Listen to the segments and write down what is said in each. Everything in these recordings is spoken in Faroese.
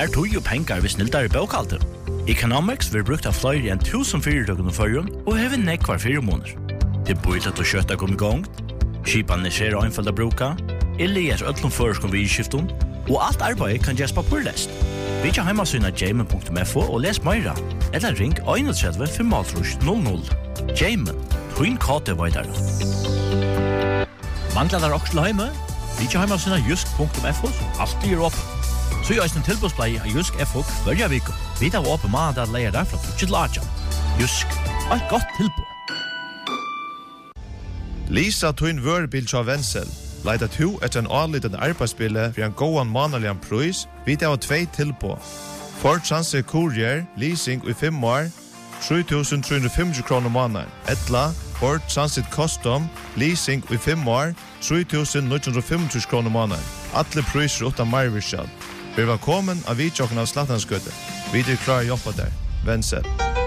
Spær tog jo pengar hvis nildar I bokhalter. Economics vil brukt av flere enn 1000 fyrirtøkken og førjun, og hever nekvar 4 måneder. Det bøylet og kjøtta kom I gang, skipan ser og einfalda bruka, eller öllum føreskom vidskiftum, og alt arbeid kan gjøres papurlest. Vi kan heimasyna jamen.fo og les meira, eller ring 31 500. Jamen, twin kate vaidara. Manglar der også heime? Vi kan heimasyna jusk.fo, som alltid åpen. Så gjør en tilbudsplei av Jusk F-hok hver vik. Vi tar åpen mandag leier der fra 2 til 8. Jusk, et godt tilbud. Lisa Twin Wörbil av Wenzel. Leida to etter en anliten arbeidsspille for en gåan manalian pris. Vi tar 2 tilbud. Ford Transit Courier, leasing I 5 år, 3.350 kroner måneden. Etla, Ford Transit Custom, leasing I 5 år, 3.950 kroner måneden. Alle priser utan marvirskjall. Vi var velkommen av vidtjokken av Slattanskøtte. Vi klar å jobbe der. Wenzel.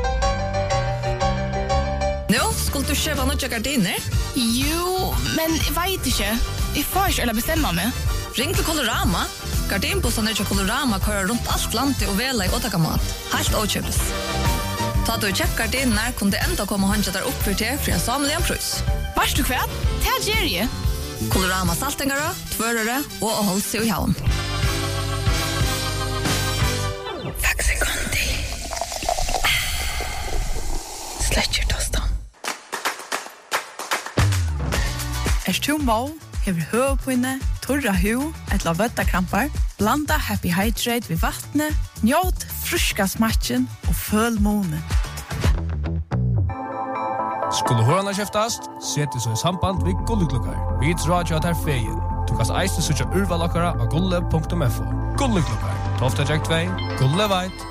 Nå, skulle du kjøpe noen gardiner? Jo, men jeg vet ikke. Jeg får ikke eller bestemme meg. Ring til Colorama. Gardinbussene til Colorama kører rundt alt landet og vela I åtakamat. Helt åkjøpes. Ta du kjøpt gardiner, kunne det enda komme håndkjøtt der opp for en samlig en prøys. Vars du hva? Det gjør jeg. Colorama saltengere, tvørere og å holde seg I havn. Sletcher tostan. Du må, hever høvpinne, torra hu, etla vøttakrampar, blanda Happy Hydrate ved vattnet, njåt fruska smatchen og føl månen. Skulle hørna kjeftast, sette så I samband vid Gulleklukkar. Vi tror at er feien. Du kan eiste søtja urvalakkara av gulle.fo. Gulleklukkar, Tofta Jack 2, Gulle Veit,